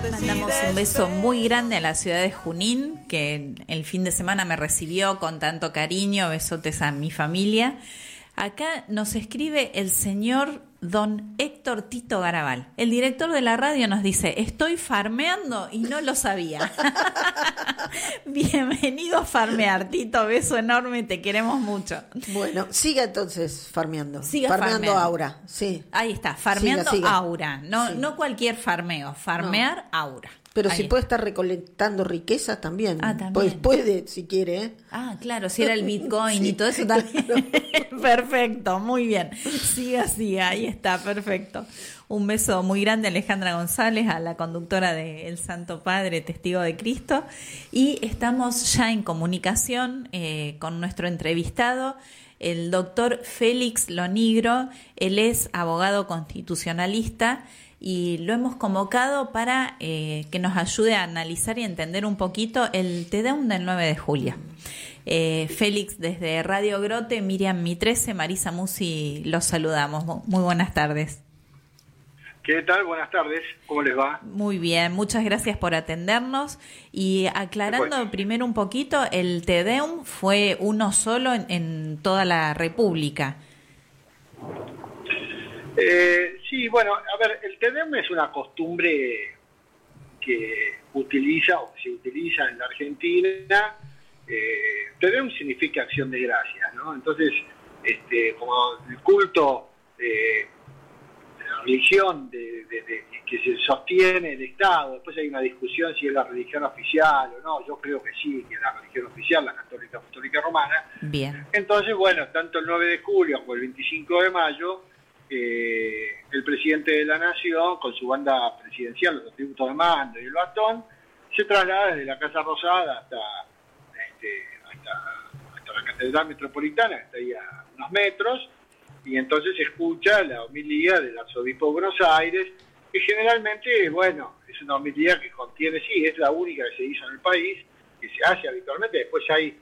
Mandamos un beso muy grande a la ciudad de Junín, que el fin de semana me recibió con tanto cariño. Besotes a mi familia. Acá nos escribe el señor don Héctor Tito Garabal. El director de la radio nos dice: estoy farmeando y no lo sabía. Bienvenido a farmear, Tito. Beso enorme, te queremos mucho. Bueno, siga entonces farmeando. Siga farmeando Aura, sí. Ahí está, farmeando siga. Aura. No, sí. No cualquier farmeo, farmear no. Aura. Pero ahí si puede estar recolectando riquezas también. También. Pues puede, si quiere. ¿Eh? Claro, si era el Bitcoin sí. Y todo eso también. Perfecto, muy bien. Siga, ahí está, perfecto. Un beso muy grande a Alejandra González, a la conductora de El Santo Padre, Testigo de Cristo. Y estamos ya en comunicación con nuestro entrevistado, el doctor Félix Lonigro. Él es abogado constitucionalista y lo hemos convocado para que nos ayude a analizar y entender un poquito el Te Deum del 9 de julio. Félix, desde Radio Grote, Miriam Mitrese, Marisa Musi, los saludamos. Muy buenas tardes. ¿Qué tal? Buenas tardes. ¿Cómo les va? Muy bien, muchas gracias por atendernos. Y aclarando primero un poquito, el Te Deum fue uno solo en toda la República. Sí, bueno, a ver, el Te Deum es una costumbre que se utiliza en la Argentina. Te Deum significa acción de gracias, ¿no? Entonces, como el culto de la religión que se sostiene el Estado, después hay una discusión si es la religión oficial o no. Yo creo que sí, que es la religión oficial, la católica apostólica romana. Bien. Entonces, bueno, tanto el 9 de julio como el 25 de mayo, el presidente de la Nación, con su banda presidencial, los atributos de mando y el bastón, se traslada desde la Casa Rosada hasta la Catedral Metropolitana, que está ahí a unos metros, y entonces escucha la homilía del arzobispo de Buenos Aires, que generalmente, bueno, es una homilía que contiene, sí, es la única que se hizo en el país, que se hace habitualmente. Después hay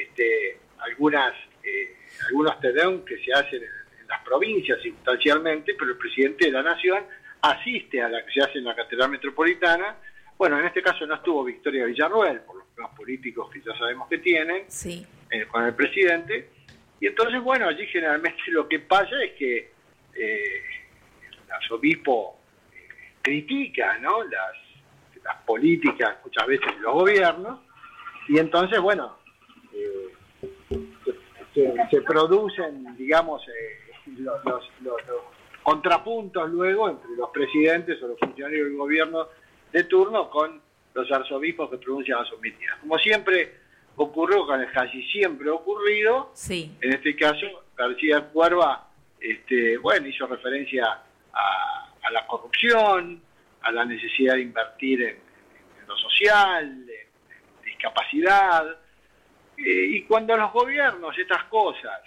algunos Te Deum que se hacen en las provincias circunstancialmente, pero el presidente de la Nación asiste a la que se hace en la Catedral Metropolitana. Bueno, en este caso no estuvo Victoria Villarruel, por los problemas políticos que ya sabemos que tienen, sí. Con el presidente. Y entonces, bueno, allí generalmente lo que pasa es que el arzobispo critica, ¿no?, las políticas muchas veces de los gobiernos, y entonces, bueno, se producen, digamos, los contrapuntos luego entre los presidentes o los funcionarios del gobierno de turno con los arzobispos que pronuncian las homilías. Como siempre ocurrió, casi siempre ha ocurrido, sí. En este caso García Cuerva hizo referencia a la corrupción, a la necesidad de invertir en lo social, en discapacidad, y cuando a los gobiernos estas cosas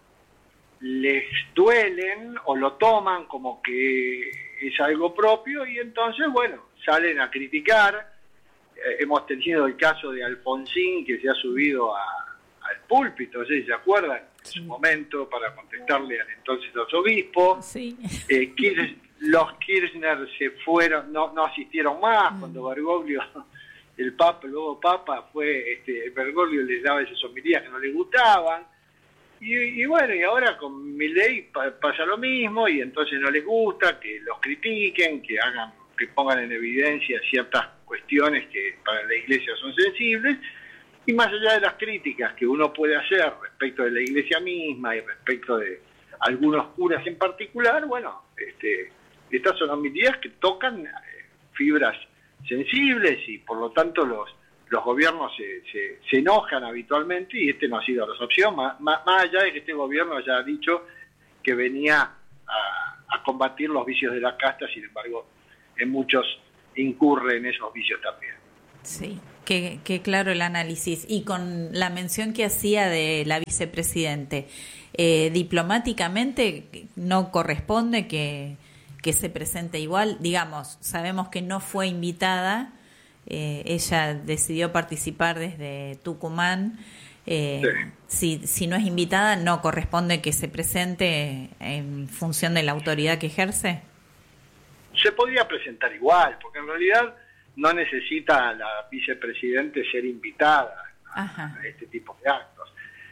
les duelen o lo toman como que es algo propio, y entonces, bueno, salen a criticar. Hemos tenido el caso de Alfonsín, que se ha subido al púlpito, ¿sí? ¿Se acuerdan? Sí. En su momento, para contestarle al entonces arzobispo. Sí. Los Kirchner se fueron, no asistieron más, cuando Bergoglio, el nuevo Papa, Bergoglio les daba esas homilías que no les gustaban. Y bueno, y ahora con Milei pasa lo mismo, y entonces no les gusta que los critiquen, que pongan en evidencia ciertas cuestiones que para la Iglesia son sensibles, y más allá de las críticas que uno puede hacer respecto de la Iglesia misma y respecto de algunos curas en particular, bueno, estas son homilías que tocan fibras sensibles, y por lo tanto los gobiernos se enojan habitualmente, y no ha sido la opción, más allá de que este gobierno ya ha dicho que venía a combatir los vicios de la casta. Sin embargo, en muchos incurre en esos vicios también. Sí, qué claro el análisis. Y con la mención que hacía de la vicepresidente, diplomáticamente no corresponde que se presente igual. Digamos, sabemos que no fue invitada, ella decidió participar desde Tucumán. Si no es invitada, ¿no corresponde que se presente en función de la autoridad que ejerce? Se podría presentar igual, porque en realidad no necesita la vicepresidente ser invitada a este tipo de actos.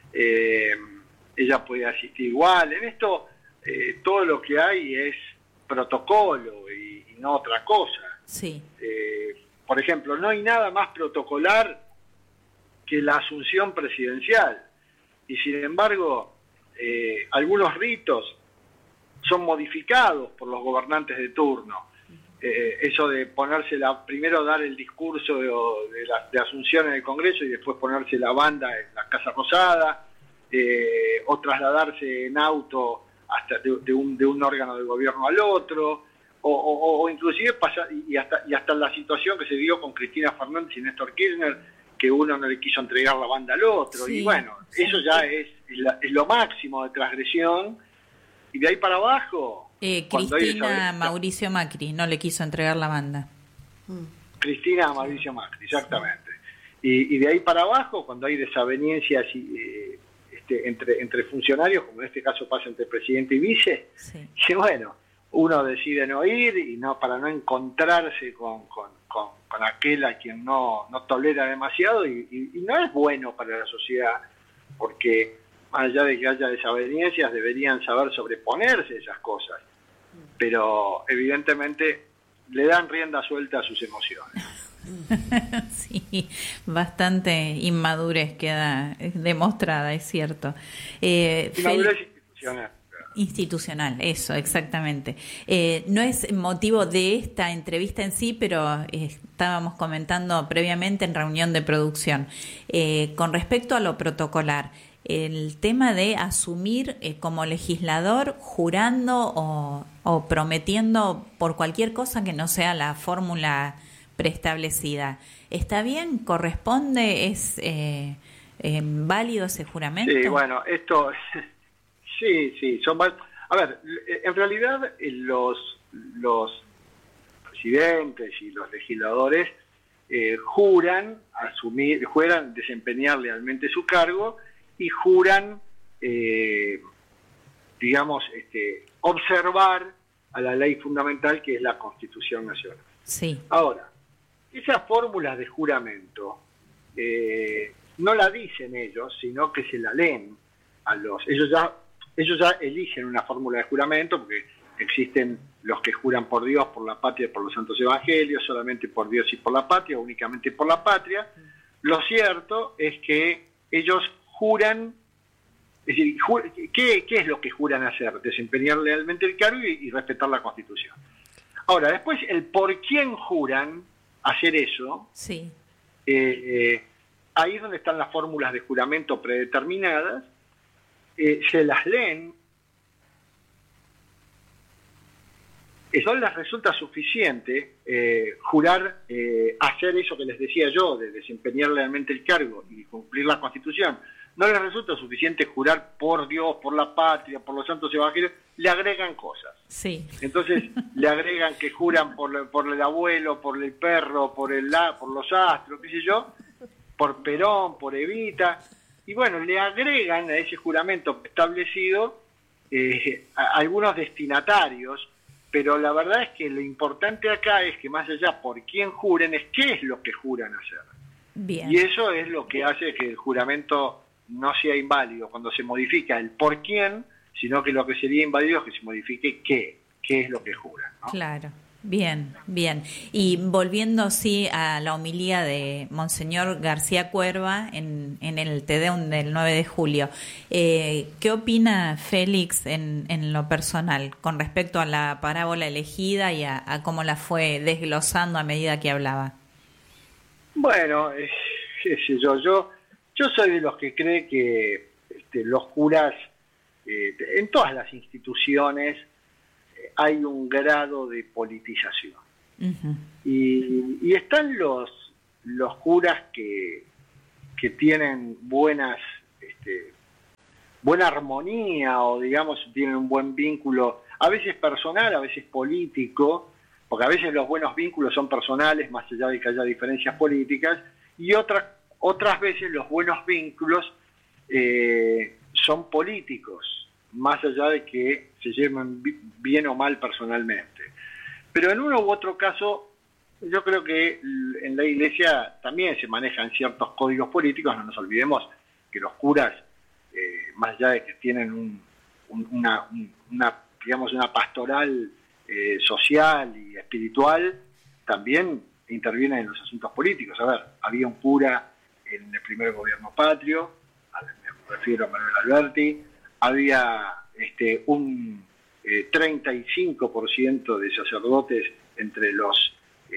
Ella puede asistir igual. En esto todo lo que hay es protocolo y no otra cosa. Sí. Por ejemplo, no hay nada más protocolar que la asunción presidencial. Y sin embargo, algunos ritos son modificados por los gobernantes de turno. Eso de primero dar el discurso de asunción en el Congreso y después ponerse la banda en la Casa Rosada, o trasladarse en auto hasta de un órgano del gobierno al otro, o inclusive pasar, y hasta la situación que se dio con Cristina Fernández y Néstor Kirchner, que uno no le quiso entregar la banda al otro. Sí, y bueno, eso ya es lo máximo de transgresión, y de ahí para abajo... Cristina Mauricio Macri no le quiso entregar la banda. Cristina Mauricio Macri, exactamente. Y de ahí para abajo, cuando hay desavenencias entre funcionarios, como en este caso pasa entre presidente y vice, que bueno, uno decide no ir y no para no encontrarse con aquel a quien no tolera demasiado, y no es bueno para la sociedad, porque más allá de que haya desavenencias, deberían saber sobreponerse a esas cosas, pero evidentemente le dan rienda suelta a sus emociones. Sí, bastante inmadurez queda demostrada, es cierto. Inmadurez institucional. Institucional, eso, exactamente. No es motivo de esta entrevista en sí, pero estábamos comentando previamente en reunión de producción. Con respecto a lo protocolar, el tema de asumir como legislador jurando o prometiendo por cualquier cosa que no sea la fórmula preestablecida, ¿está bien? ¿Corresponde? ¿Es válido ese juramento? Sí, bueno, esto... Sí, son... A ver, en realidad los presidentes y los legisladores juran desempeñar lealmente su cargo y juran, observar a la ley fundamental que es la Constitución Nacional. Sí. Ahora, esas fórmulas de juramento no la dicen ellos, sino que se la leen ellos ya eligen una fórmula de juramento, porque existen los que juran por Dios, por la patria y por los santos evangelios, solamente por Dios y por la patria, únicamente por la patria. Lo cierto es que ellos juran, es decir, ¿qué es lo que juran hacer? Desempeñar lealmente el cargo y respetar la Constitución. Ahora, después, el por quién juran hacer eso, sí. Ahí es donde están las fórmulas de juramento predeterminadas. Se las leen, no les resulta suficiente jurar hacer eso que les decía yo, de desempeñar lealmente el cargo y cumplir la Constitución. No les resulta suficiente jurar por Dios, por la patria, por los santos evangelios, le agregan cosas. Sí. Entonces le agregan que juran por el abuelo, por el perro, por los astros, qué sé yo, por Perón, por Evita. Y bueno, le agregan a ese juramento establecido algunos destinatarios, pero la verdad es que lo importante acá es que más allá por quién juren, es qué es lo que juran hacer. Bien. Y eso es lo que hace que el juramento no sea inválido cuando se modifica el por quién, sino que lo que sería inválido es que se modifique qué es lo que juran, ¿no? Claro. Bien. Y volviendo sí a la homilía de Monseñor García Cuerva en el Te Deum del 9 de julio, ¿qué opina Félix en lo personal con respecto a la parábola elegida y a cómo la fue desglosando a medida que hablaba? Bueno, qué sé yo soy de los que cree que los curas, en todas las instituciones, hay un grado de politización. Uh-huh. Y están los curas que tienen buena armonía, o digamos tienen un buen vínculo, a veces personal, a veces político, porque a veces los buenos vínculos son personales, más allá de que haya diferencias políticas, y otras veces los buenos vínculos son políticos, más allá de que se lleven bien o mal personalmente. Pero en uno u otro caso yo creo que en la Iglesia también se manejan ciertos códigos políticos. No nos olvidemos que los curas, más allá de que tienen digamos, una pastoral social y espiritual, también intervienen en los asuntos políticos. A ver, había un cura en el primer gobierno patrio, me refiero a Manuel Alberti, había un 35% de sacerdotes entre los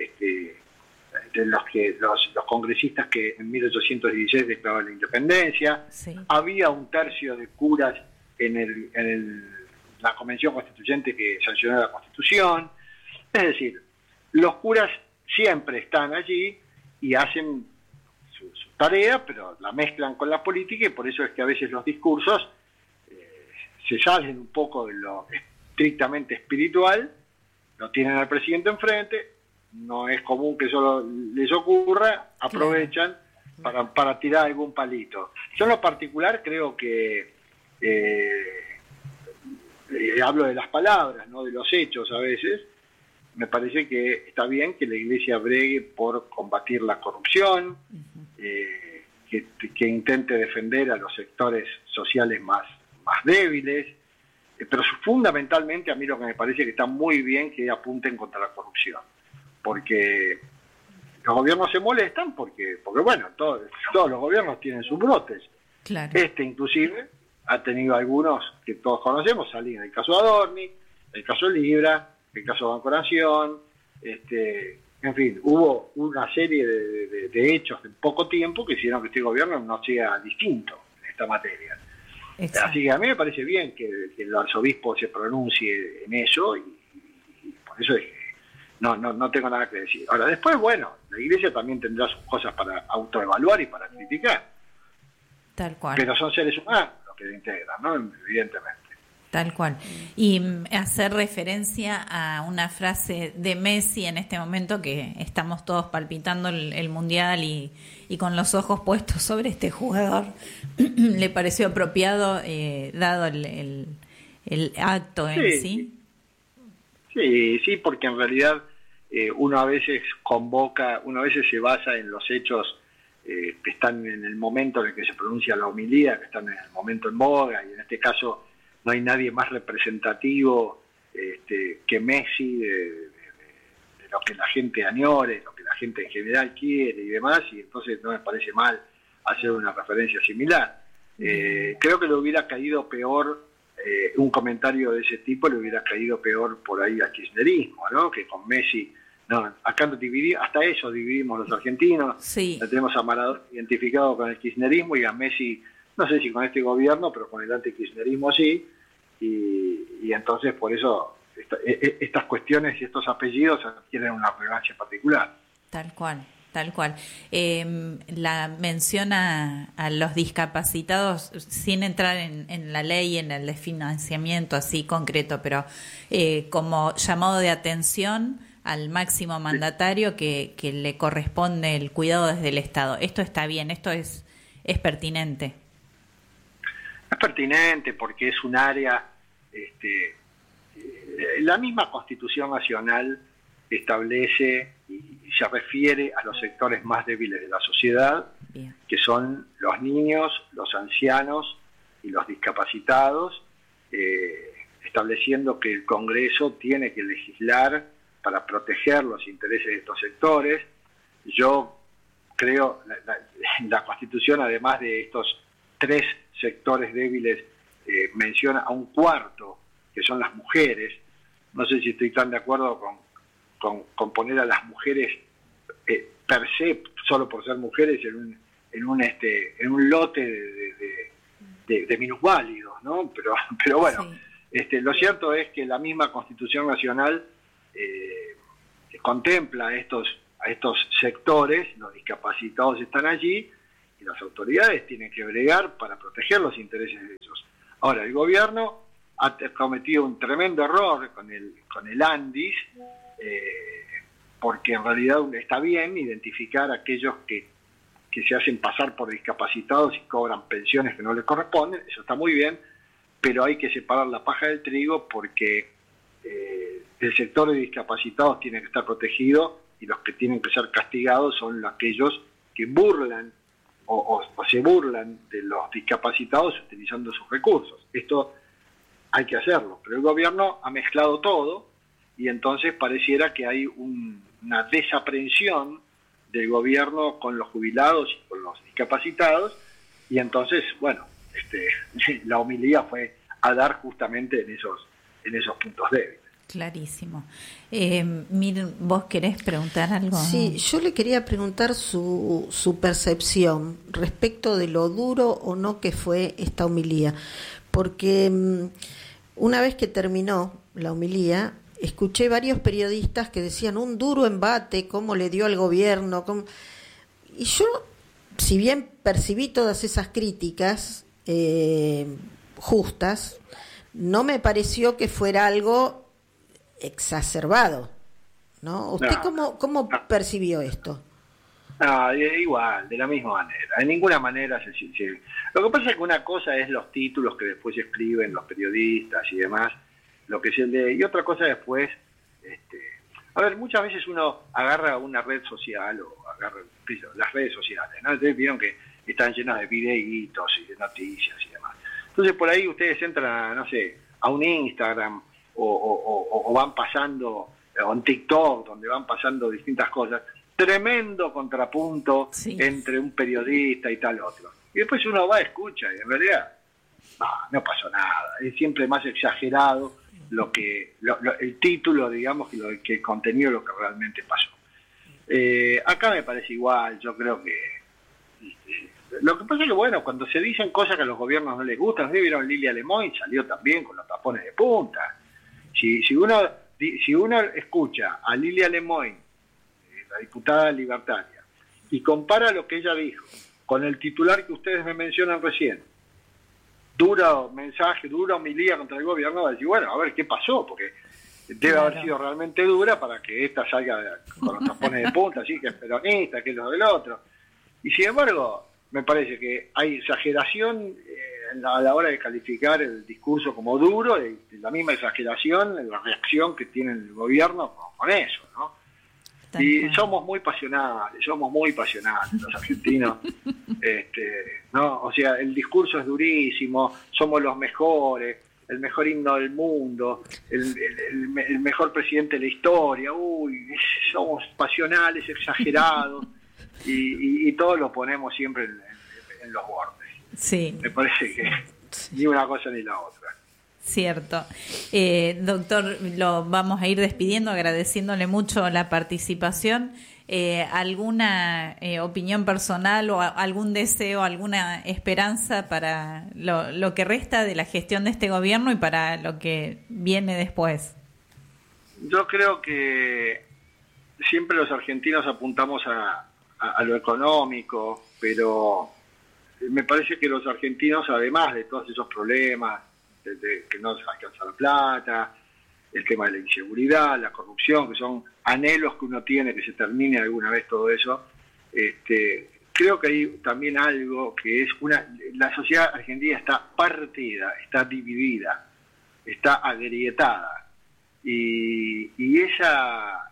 congresistas que en 1816 declaraban la independencia. Sí. Había un tercio de curas en la Convención Constituyente que sancionó la Constitución. Es decir, los curas siempre están allí y hacen su tarea, pero la mezclan con la política, y por eso es que a veces los discursos se salen un poco de lo estrictamente espiritual. Lo tienen al presidente enfrente, no es común que eso les ocurra, aprovechan para tirar algún palito. Yo en lo particular creo que hablo de las palabras, no de los hechos a veces. Me parece que está bien que la Iglesia bregue por combatir la corrupción, que intente defender a los sectores sociales más débiles, pero fundamentalmente a mí lo que me parece que está muy bien que apunten contra la corrupción, porque los gobiernos se molestan porque bueno, todos los gobiernos tienen sus brotes. Claro. Inclusive ha tenido algunos que todos conocemos, salían el caso Adorni, el caso Libra, el caso Banco Nación, en fin, hubo una serie de hechos en poco tiempo que hicieron que este gobierno no sea distinto en esta materia. Exacto. Así que a mí me parece bien que el arzobispo se pronuncie en eso, y por eso es que no tengo nada que decir. Ahora, después, bueno, la Iglesia también tendrá sus cosas para autoevaluar y para criticar. Tal cual. Pero son seres humanos los que la integran, ¿no? Evidentemente. Tal cual. Y hacer referencia a una frase de Messi en este momento, que estamos todos palpitando el Mundial y con los ojos puestos sobre este jugador, ¿le pareció apropiado dado el acto en sí? Sí, porque en realidad uno a veces se basa en los hechos que están en el momento en el que se pronuncia la homilía, que están en el momento en boga, y en este caso no hay nadie más representativo que Messi de lo que la gente añore, lo que la gente en general quiere y demás, y entonces no me parece mal hacer una referencia similar. Creo que le hubiera caído peor, un comentario de ese tipo le hubiera caído peor por ahí al kirchnerismo, ¿no? Que con Messi, no, acá nos dividimos, hasta eso dividimos los argentinos. Sí. Tenemos a Maradona identificado con el kirchnerismo y a Messi, no sé si con este gobierno, pero con el antikirchnerismo sí, y entonces por eso estas cuestiones y estos apellidos tienen una relevancia particular. Tal cual. La mención a los discapacitados, sin entrar en la ley, en el desfinanciamiento así concreto, pero como llamado de atención al máximo mandatario que le corresponde el cuidado desde el Estado. Esto está bien, esto es pertinente. Es pertinente porque es un área, la misma Constitución Nacional establece y se refiere a los sectores más débiles de la sociedad, bien, que son los niños, los ancianos y los discapacitados, estableciendo que el Congreso tiene que legislar para proteger los intereses de estos sectores. Yo creo, la Constitución, además de estos tres sectores débiles, menciona a un cuarto, que son las mujeres. No sé si estoy tan de acuerdo con poner a las mujeres per se, solo por ser mujeres, en un lote de minusválidos, ¿no? Pero bueno, sí. Lo cierto es que la misma Constitución Nacional contempla a estos sectores, los discapacitados están allí, y las autoridades tienen que bregar para proteger los intereses de ellos. Ahora, el gobierno ha cometido un tremendo error con el ANDIS, porque en realidad está bien identificar a aquellos que se hacen pasar por discapacitados y cobran pensiones que no les corresponden, eso está muy bien, pero hay que separar la paja del trigo, porque el sector de discapacitados tiene que estar protegido y los que tienen que ser castigados son aquellos que burlan o se burlan de los discapacitados utilizando sus recursos. Esto hay que hacerlo, pero el gobierno ha mezclado todo y entonces pareciera que hay una desaprensión del gobierno con los jubilados y con los discapacitados, y entonces, bueno, la homilía fue a dar justamente en esos puntos débiles. Clarísimo. Miren, ¿vos querés preguntar algo? Sí, yo le quería preguntar su percepción respecto de lo duro o no que fue esta homilía, porque una vez que terminó la homilía, escuché varios periodistas que decían un duro embate, cómo le dio al gobierno, y yo, si bien percibí todas esas críticas justas, no me pareció que fuera algo exacerbado, ¿no? ¿Usted cómo percibió esto? Igual, de la misma manera. De ninguna manera Lo que pasa es que una cosa es los títulos que después escriben los periodistas y demás, lo que se lee, y otra cosa después, a ver, muchas veces uno agarra una red social o agarra las redes sociales, ¿no? Ustedes vieron que están llenas de videitos y de noticias y demás. Entonces por ahí ustedes entran, no sé, a un Instagram o van pasando, o en TikTok, donde van pasando distintas cosas, tremendo contrapunto entre un periodista y tal otro. Y después uno va, escucha, y en realidad no pasó nada. Es siempre más exagerado el título, digamos, que el contenido, lo que realmente pasó. Acá me parece igual. Yo creo que lo que pasa es que, bueno, cuando se dicen cosas que a los gobiernos no les gustan, ¿ustedes vieron Lilia Lemoyne? Salió también con los tapones de punta. Si uno escucha a Lilia Lemoyne, la diputada libertaria, y compara lo que ella dijo con el titular que ustedes me mencionan recién, duro mensaje, dura homilía contra el gobierno, va a decir, bueno, a ver qué pasó, porque debe haber sido realmente dura para que esta salga con los tapones de punta, así que es peronista, que es lo del otro. Y sin embargo, me parece que hay exageración a la hora de calificar el discurso como duro, y la misma exageración en la reacción que tiene el gobierno con eso, ¿no? Y somos muy pasionales los argentinos, ¿no? O sea, el discurso es durísimo, somos los mejores, el mejor himno del mundo, el mejor presidente de la historia, somos pasionales, exagerados, y todo lo ponemos siempre en los bordes. Sí. Me parece que ni una cosa ni la otra. Cierto. Doctor, lo vamos a ir despidiendo, agradeciéndole mucho la participación. ¿Alguna opinión personal o algún deseo, alguna esperanza para lo que resta de la gestión de este gobierno y para lo que viene después? Yo creo que siempre los argentinos apuntamos a lo económico, pero me parece que los argentinos, además de todos esos problemas, de que no se alcanza la plata, el tema de la inseguridad, la corrupción, que son anhelos que uno tiene que se termine alguna vez todo eso, creo que hay también algo que es la sociedad argentina está partida, está dividida, está agrietada, y esa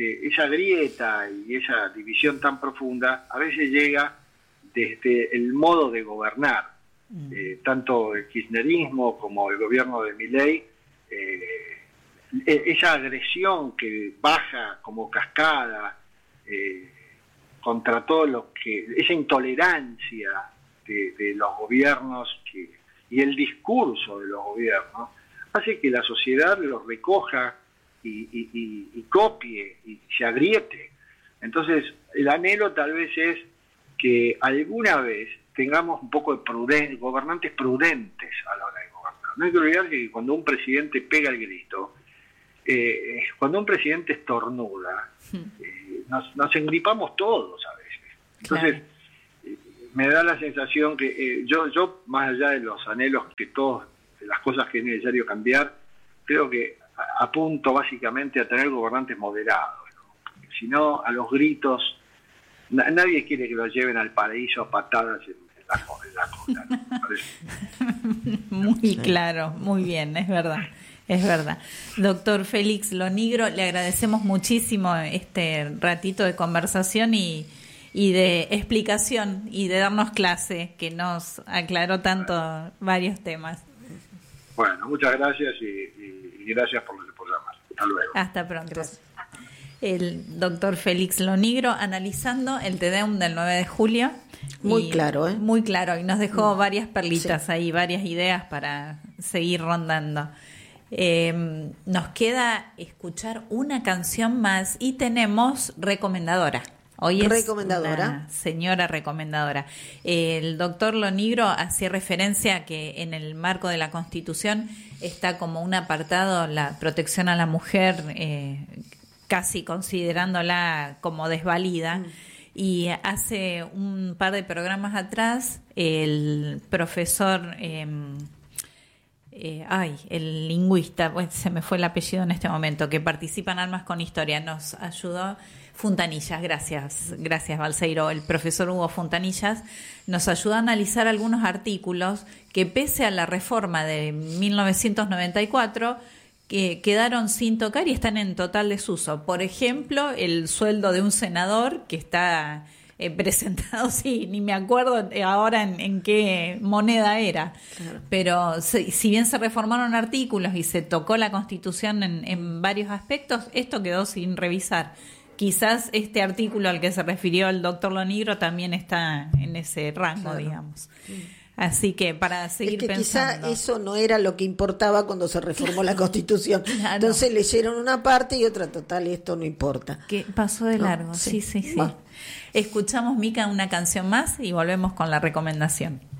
grieta y esa división tan profunda a veces llega desde el modo de gobernar. Tanto el kirchnerismo como el gobierno de Milei, esa agresión que baja como cascada contra todo esa intolerancia de los gobiernos y el discurso de los gobiernos hace que la sociedad los recoja y copie y se agriete. Entonces el anhelo tal vez es que alguna vez tengamos un poco de gobernantes prudentes a la hora de gobernar. No hay que olvidar que cuando un presidente pega el grito, cuando un presidente estornuda, nos engripamos todos a veces. Entonces, me da la sensación que yo, más allá de los anhelos de las cosas que es necesario cambiar, creo que apunto básicamente a tener gobernantes moderados, ¿no? Porque si no, a los gritos, nadie quiere que los lleven al paraíso a patadas en la costa, ¿no? Muy claro, muy bien, es verdad. Es verdad. Doctor Félix Lonigro, le agradecemos muchísimo este ratito de conversación y de explicación y de darnos clase, que nos aclaró tanto varios temas. Bueno, muchas gracias y gracias por llamar. Hasta luego. Hasta pronto. Gracias. El doctor Félix Lonigro analizando el Te Deum del 9 de julio. Muy claro, ¿eh? Muy claro, y nos dejó varias perlitas ahí, varias ideas para seguir rondando. Nos queda escuchar una canción más y tenemos recomendadora. Hoy es una señora recomendadora. El doctor Lonigro hacía referencia a que en el marco de la Constitución está como un apartado la protección a la mujer, casi considerándola como desvalida. Y hace un par de programas atrás el profesor, el lingüista, pues se me fue el apellido en este momento, que participa en Almas con Historia, nos ayudó. Fontanillas, gracias Balseiro. El profesor Hugo Fontanillas nos ayudó a analizar algunos artículos que, pese a la reforma de 1994, que quedaron sin tocar y están en total desuso. Por ejemplo, el sueldo de un senador que está presentado, sí, ni me acuerdo ahora en qué moneda era, claro. Pero si bien se reformaron artículos y se tocó la Constitución en varios aspectos, esto quedó sin revisar. Quizás este artículo al que se refirió el doctor Lonigro también está en ese rango, claro. Digamos. Así que para seguir pensando. Quizá eso no era lo que importaba cuando se reformó la Constitución. Claro. Entonces leyeron una parte y otra, total, esto no importa. Que pasó de largo, sí. Bueno. Escuchamos, Mica, una canción más y volvemos con la recomendación.